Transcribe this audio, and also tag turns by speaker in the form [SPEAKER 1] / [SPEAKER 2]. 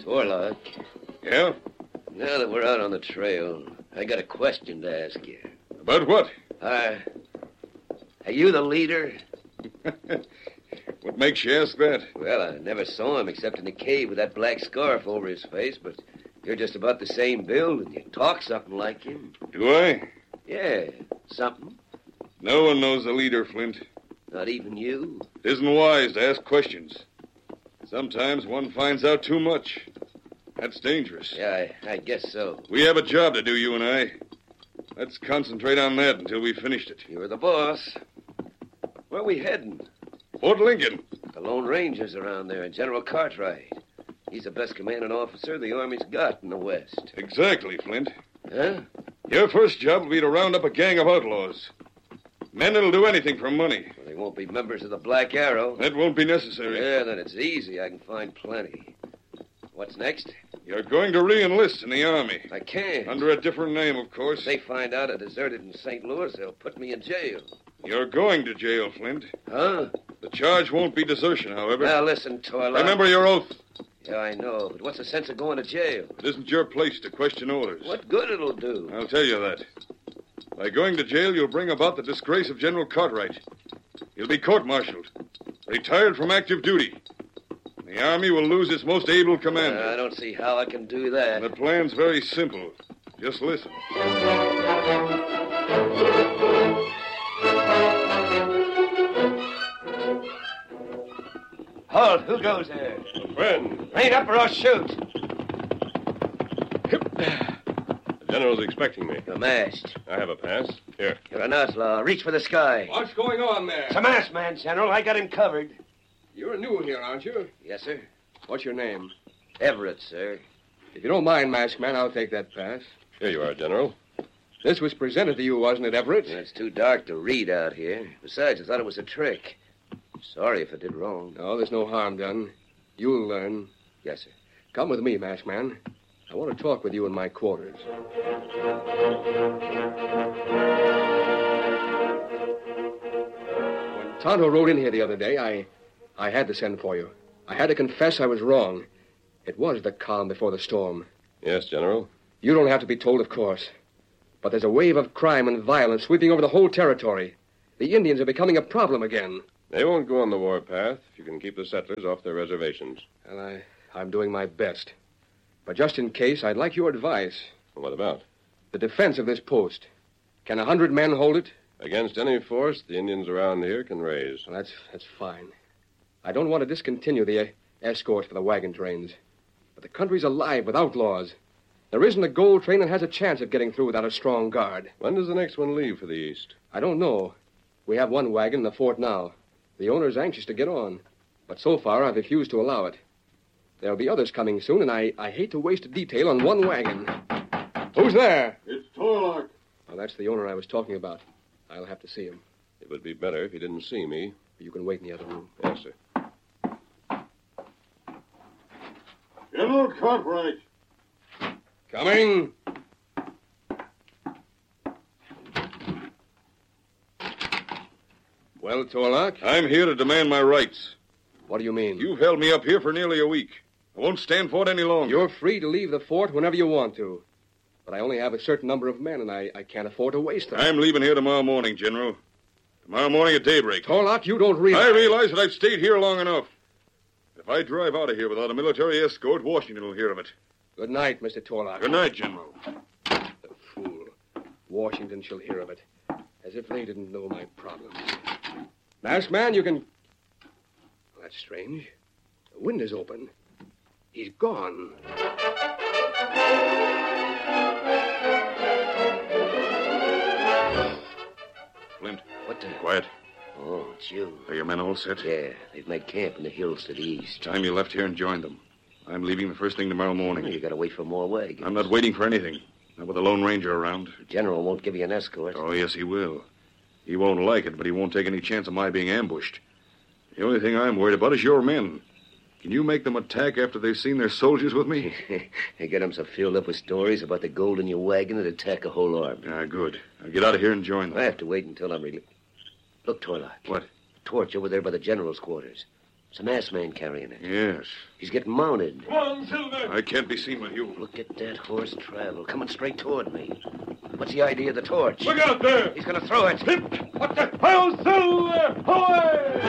[SPEAKER 1] Torlock.
[SPEAKER 2] Yeah?
[SPEAKER 1] Now that we're out on the trail, I got a question to ask you.
[SPEAKER 2] About what?
[SPEAKER 1] Are you the leader?
[SPEAKER 2] What makes you ask that?
[SPEAKER 1] Well, I never saw him except in the cave with that black scarf over his face, but you're just about the same build, and you talk something like him.
[SPEAKER 2] Do I?
[SPEAKER 1] Yeah, something.
[SPEAKER 2] No one knows the leader, Flint.
[SPEAKER 1] Not even you.
[SPEAKER 2] It isn't wise to ask questions. Sometimes one finds out too much. That's dangerous.
[SPEAKER 1] Yeah, I guess so.
[SPEAKER 2] We have a job to do, you and I. Let's concentrate on that until we've finished it.
[SPEAKER 1] You're the boss. Where are we heading?
[SPEAKER 2] Fort Lincoln.
[SPEAKER 1] The Lone Ranger's around there, and General Cartwright. He's the best commanding officer the Army's got in the West.
[SPEAKER 2] Exactly, Flint.
[SPEAKER 1] Huh?
[SPEAKER 2] Your first job will be to round up a gang of outlaws. Men that'll do anything for money.
[SPEAKER 1] Well, they won't be members of the Black Arrow.
[SPEAKER 2] That won't be necessary.
[SPEAKER 1] Yeah, then it's easy. I can find plenty. What's next?
[SPEAKER 2] You're going to re-enlist in the Army.
[SPEAKER 1] I can't.
[SPEAKER 2] Under a different name, of course.
[SPEAKER 1] If they find out I deserted in St. Louis, they'll put me in jail.
[SPEAKER 2] You're going to jail, Flint.
[SPEAKER 1] Huh?
[SPEAKER 2] The charge won't be desertion, however.
[SPEAKER 1] Now, listen, Torlock.
[SPEAKER 2] Remember your oath.
[SPEAKER 1] Yeah, I know, but what's the sense of going to jail?
[SPEAKER 2] It isn't your place to question orders.
[SPEAKER 1] What good it'll do?
[SPEAKER 2] I'll tell you that. By going to jail, you'll bring about the disgrace of General Cartwright. He'll be court-martialed, retired from active duty. The Army will lose its most able commander.
[SPEAKER 1] I don't see how I can do that.
[SPEAKER 2] The plan's very simple. Just listen.
[SPEAKER 1] Halt! Who goes there?
[SPEAKER 2] A friend.
[SPEAKER 1] Rein up or I'll shoot.
[SPEAKER 3] The general's expecting me.
[SPEAKER 1] You're masked.
[SPEAKER 3] I have a pass. Here.
[SPEAKER 1] You're an outlaw. Reach for the sky.
[SPEAKER 4] What's going on there?
[SPEAKER 1] It's a masked man, General. I got him covered.
[SPEAKER 4] You're new here, aren't you?
[SPEAKER 1] Yes, sir.
[SPEAKER 4] What's your name?
[SPEAKER 1] Everett, sir.
[SPEAKER 4] If you don't mind, masked man, I'll take that pass.
[SPEAKER 3] Here you are, General.
[SPEAKER 4] This was presented to you, wasn't it, Everett?
[SPEAKER 1] It's too dark to read out here. Besides, I thought it was a trick. Sorry if I did wrong.
[SPEAKER 4] No, there's no harm done. You'll learn.
[SPEAKER 1] Yes, sir.
[SPEAKER 4] Come with me, masked man. I want to talk with you in my quarters. When Tonto rode in here the other day, I had to send for you. I had to confess I was wrong. It was the calm before the storm.
[SPEAKER 3] Yes, General.
[SPEAKER 4] You don't have to be told, of course. But there's a wave of crime and violence sweeping over the whole territory. The Indians are becoming a problem again.
[SPEAKER 3] They won't go on the warpath if you can keep the settlers off their reservations.
[SPEAKER 4] Well, I'm doing my best. But just in case, I'd like your advice.
[SPEAKER 3] What about?
[SPEAKER 4] The defense of this post. Can 100 men hold it?
[SPEAKER 3] Against any force the Indians around here can raise.
[SPEAKER 4] Well, that's fine. I don't want to discontinue the escort for the wagon trains. But the country's alive with outlaws. There isn't a gold train that has a chance of getting through without a strong guard.
[SPEAKER 3] When does the next one leave for the east?
[SPEAKER 4] I don't know. We have one wagon in the fort now. The owner's anxious to get on. But so far, I've refused to allow it. There'll be others coming soon, and I hate to waste a detail on one wagon. Who's there?
[SPEAKER 2] It's Torlock.
[SPEAKER 4] Well, that's the owner I was talking about. I'll have to see him.
[SPEAKER 3] It would be better if he didn't see me.
[SPEAKER 4] You can wait in the other room.
[SPEAKER 3] Yes, sir.
[SPEAKER 2] General Cartwright.
[SPEAKER 4] Coming. Well, Torlock?
[SPEAKER 2] I'm here to demand my rights.
[SPEAKER 4] What do you mean?
[SPEAKER 2] You've held me up here for nearly a week. I won't stand for it any longer.
[SPEAKER 4] You're free to leave the fort whenever you want to. But I only have a certain number of men, and I can't afford to waste them.
[SPEAKER 2] I'm leaving here tomorrow morning, General. Tomorrow morning at daybreak.
[SPEAKER 4] Torlock, you don't realize...
[SPEAKER 2] I realize that I've stayed here long enough. If I drive out of here without a military escort, Washington will hear of it.
[SPEAKER 4] Good night, Mr. Torlock.
[SPEAKER 2] Good night, General.
[SPEAKER 4] The fool. Washington shall hear of it. As if they didn't know my problems. Masked man, you can... Well, that's strange. The window's open. He's gone.
[SPEAKER 2] Flint.
[SPEAKER 1] What the...
[SPEAKER 2] Quiet.
[SPEAKER 1] Oh, it's you.
[SPEAKER 2] Are your men all set?
[SPEAKER 1] Yeah, they've made camp in the hills to the east.
[SPEAKER 2] Time you left here and joined them. I'm leaving the first thing tomorrow morning.
[SPEAKER 1] Well, you gotta wait for more wagons.
[SPEAKER 2] I'm not waiting for anything. Not with the Lone Ranger around.
[SPEAKER 1] The general won't give you an escort.
[SPEAKER 2] Oh, yes, he will. He won't like it, but he won't take any chance of my being ambushed. The only thing I'm worried about is your men. Can you make them attack after they've seen their soldiers with me?
[SPEAKER 1] They get them so filled up with stories about the gold in your wagon that attack a whole army.
[SPEAKER 2] Ah, good. I'll get out of here and join them.
[SPEAKER 1] I have to wait until I'm really... Look, Torlock.
[SPEAKER 2] What?
[SPEAKER 1] Torch over there by the general's quarters. It's a masked man carrying it.
[SPEAKER 2] Yes.
[SPEAKER 1] He's getting mounted.
[SPEAKER 5] Come on, Silver.
[SPEAKER 2] I can't be seen with you.
[SPEAKER 1] Look at that horse travel, coming straight toward me. What's the idea of the torch?
[SPEAKER 5] Look out there.
[SPEAKER 1] He's going to throw it.
[SPEAKER 5] What the hell, Silver? Away!